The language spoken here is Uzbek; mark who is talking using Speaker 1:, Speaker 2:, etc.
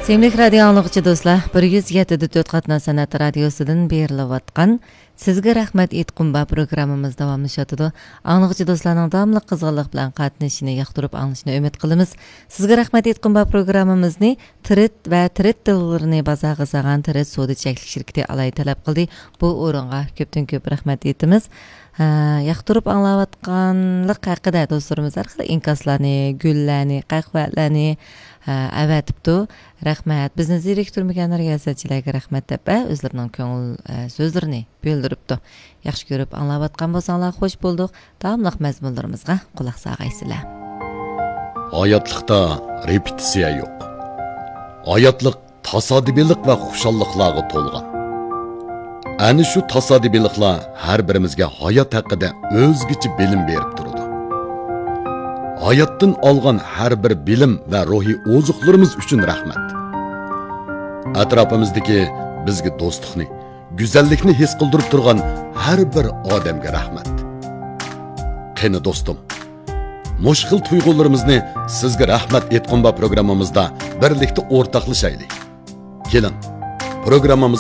Speaker 1: Sevimli radio anlıqçı dostlar, 107.4 Qatna Sanat Radiosu'dan berilayotgan Sizga rahmat etqumba programımız davamlashatıdı. Anlıqçı dostlarning davamlı qizg'inlik bilan qatnashishini yoqtirib anglashini umid qilamiz. Sizga rahmat etqumba programımızni Tret va Tret tillarini bazaga sagan Tret Sodi cheklik shirkati alay talab qildi. Bu o'ringa ko'pdan ko'p rahmat etamiz. Yoqtirib anglayotganlik haqida do'stlarimiz orqali inkaslarni, gullarni, qahvalarni avatibdi. Rahmat. Bizni zeriktirmagan riyosachilarga rahmat deb o'zlarining ko'ngil so'zlarini bildiribdi. Yaxshi ko'rib anglayotgan bo'lsanglar xo'sh bo'ldik. Davomliq mazmunlarimizga quloq solgaysizlar.
Speaker 2: Hayotlikda repetitsiya yo'q. Hayotlik tasodibiylik va xushalliqlarga to'lgan. Ani shu tasodibiyliklar har birimizga hayot haqida o'zgacha bilim berib turadi. Hayotdan olgan har bir bilim va ruhiy ozuqlarimiz uchun rahmat. Atrofimizdagi bizga do'stlikni, go'zallikni his qildirib turgan har bir odamga rahmat. Qani do'stim, mushkil tuyg'ularimizni sizga rahmat etqonba programmamizda birlikda o'rtoqlashaylik. Keling, programmamiz